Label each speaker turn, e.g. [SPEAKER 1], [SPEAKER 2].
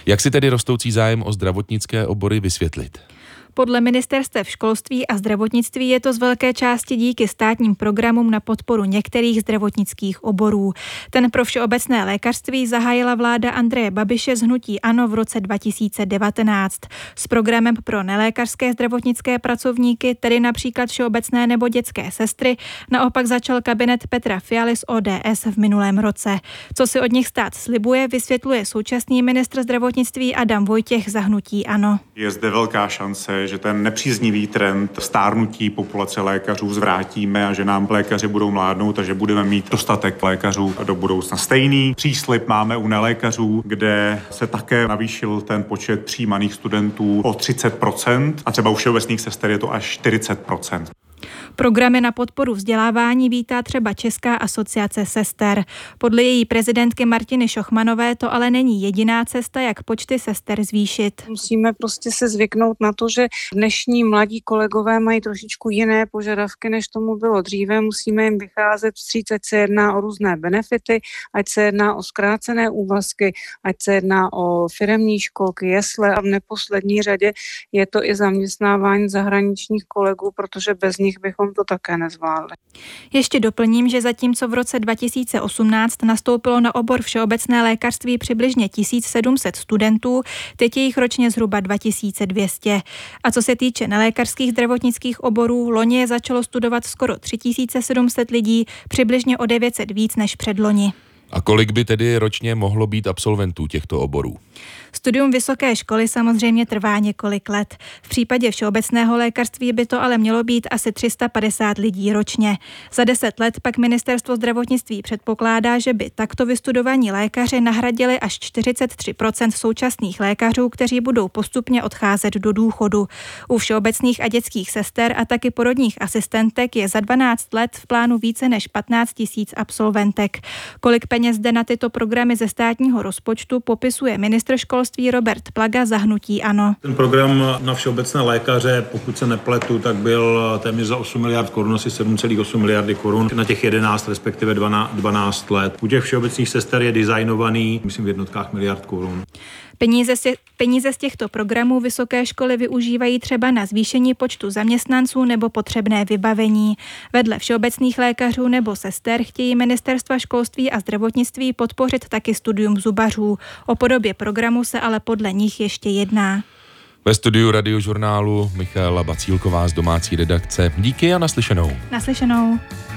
[SPEAKER 1] Jak si tedy rostoucí zájem o zdravotnické obory vysvětlit?
[SPEAKER 2] Podle ministerstev školství a zdravotnictví je to z velké části díky státním programům na podporu některých zdravotnických oborů. Ten pro všeobecné lékařství zahájila vláda Andreje Babiše z hnutí ANO v roce 2019. S programem pro nelékařské zdravotnické pracovníky, tedy například všeobecné nebo dětské sestry, naopak začal kabinet Petra Fialy z ODS v minulém roce. Co si od nich stát slibuje, vysvětluje současný ministr zdravotnictví Adam Vojtěch za hnutí ANO.
[SPEAKER 3] Je zde velká šance, že ten nepříznivý trend stárnutí populace lékařů zvrátíme a že nám lékaři budou mládnout a že budeme mít dostatek lékařů do budoucna. Stejný příslib máme u nelékařů, kde se také navýšil ten počet přijímaných studentů o 30% a třeba u všeobecných sester je to až 40%.
[SPEAKER 2] Programy na podporu vzdělávání vítá třeba Česká asociace sester. Podle její prezidentky Martiny Šochmanové to ale není jediná cesta, jak počty sester zvýšit.
[SPEAKER 4] Musíme prostě se zvyknout na to, že dnešní mladí kolegové mají trošičku jiné požadavky, než tomu bylo dříve. Musíme jim vycházet vstříc, ať se jedná o různé benefity, ať se jedná o zkrácené úvazky, ať se jedná o firemní školky, jesle a v neposlední řadě je to i zaměstnávání zahraničních kolegů, protože bez nich bychom to také nezvládli.
[SPEAKER 2] Ještě doplním, že zatímco v roce 2018 nastoupilo na obor všeobecné lékařství přibližně 1700 studentů, teď je jich ročně zhruba 2200. A co se týče nelékařských zdravotnických oborů, loni je začalo studovat skoro 3700 lidí, přibližně o 900 víc než předloni.
[SPEAKER 1] A kolik by tedy ročně mohlo být absolventů těchto oborů?
[SPEAKER 2] Studium vysoké školy samozřejmě trvá několik let. V případě všeobecného lékařství by to ale mělo být asi 350 lidí ročně. Za 10 let pak ministerstvo zdravotnictví předpokládá, že by takto vystudovaní lékaři nahradili až 43% současných lékařů, kteří budou postupně odcházet do důchodu. U všeobecných a dětských sester a taky porodních asistentek je za 12 let v plánu více než 15 000 absolventek. Kolik peněz jde na tyto programy ze státního rozpočtu, popisuje ministr školství Robert Plaga za hnutí ANO.
[SPEAKER 5] Ten program na všeobecné lékaře, pokud se nepletu, tak byl téměř za 8 miliard korun, asi 7,8 miliardy korun na těch 11, respektive 12 let. U těch všeobecných sester je designovaný, myslím, v jednotkách miliard korun.
[SPEAKER 2] Peníze z těchto programů vysoké školy využívají třeba na zvýšení počtu zaměstnanců nebo potřebné vybavení. Vedle všeobecných lékařů nebo sester chtějí ministerstva školství a zdravotnictví podpořit taky studium zubařů. O podobě programu se ale podle nich ještě jedná.
[SPEAKER 1] Ve studiu Radiožurnálu Michaela Bacílková z domácí redakce. Díky a naslyšenou.
[SPEAKER 2] Naslyšenou.